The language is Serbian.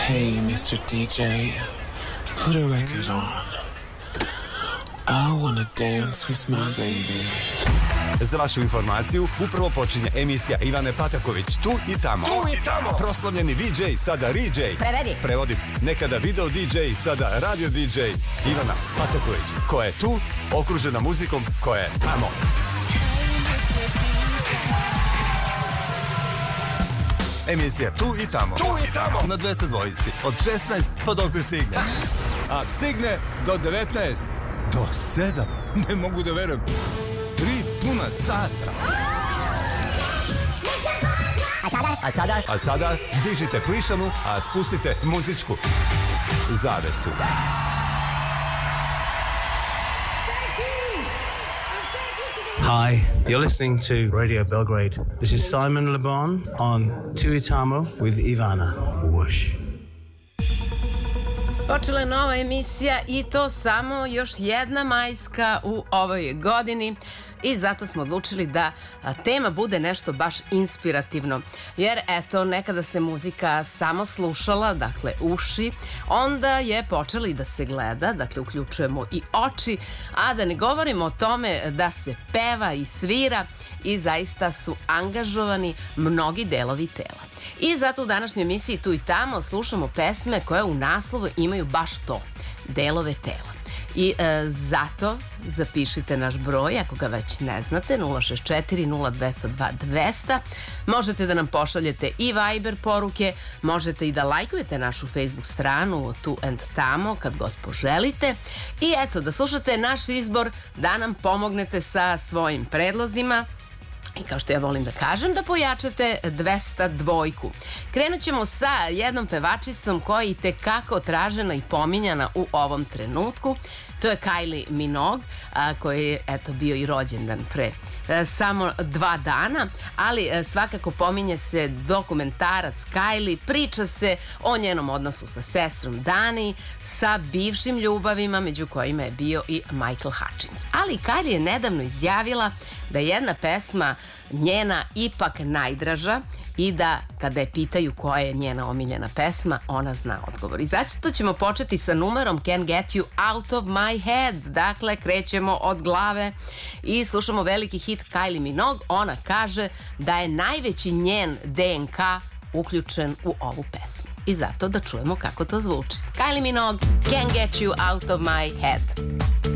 Hey, Mr. DJ, put a record on. I wanna dance with my baby. Za vašu informaciju, upravo počinje emisija Ivane Pataković, Tu i tamo. Tu i tamo! Proslavljeni VJ, sada RJ. Prevodi. Nekada video DJ, sada radio DJ. Ivana Pataković, koja je tu, okružena muzikom koja je tamo. Emisija Tu i tamo. Tu i tamo! Na 202, od 16 pa dok stigne. A stigne do 19. Do 7. Ne mogu da verujem. 3 puna sata. A sada dižite plišanu, a spustite muzičku zavesu. Hi, you're listening to Radio Belgrade. This is Simon Le Bon on Tuitamo with Ivana. Whoosh. Počela je nova emisija i to samo još jedna majska u ovoj godini i zato smo odlučili da tema bude nešto baš inspirativno. Jer eto, nekada se muzika samo slušala, dakle uši, onda je počela i da se gleda, dakle uključujemo i oči, a da ne govorimo o tome da se peva i svira i zaista su angažovani mnogi delovi tela. I zato u današnjoj emisiji Tu i tamo slušamo pesme koje u naslovu imaju baš to, delove tela. I zato zapišite naš broj, ako ga već ne znate, 064 0202 200. Možete da nam pošaljete i Viber poruke, možete i da lajkujete našu Facebook stranu Tu and Tamo kad god poželite. I eto, da slušate naš izbor, da nam pomognete sa svojim predlozima. I kao što ja volim da kažem, da pojačate 202. Krenut ćemo sa jednom pevačicom koja je itekako tražena i pominjana u ovom trenutku. To je Kylie Minogue, koji je eto bio i rođendan pre samo 2 dana, ali svakako pominje se dokumentarac Kylie, priča se o njenom odnosu sa sestrom Dani, sa bivšim ljubavima, među kojima je bio i Michael Hutchins. Ali Kylie je nedavno izjavila da je jedna pesma njena ipak najdraža i da kada je pitaju koja je njena omiljena pesma, ona zna odgovor. I zato ćemo početi sa numerom Can't Get You Out of My Head. Dakle, krećemo od glave i slušamo veliki hit Kylie Minogue. Ona kaže da je najveći njen DNK uključen u ovu pesmu. I zato da čujemo kako to zvuči. Kylie Minogue, Can't Get You Out of My Head.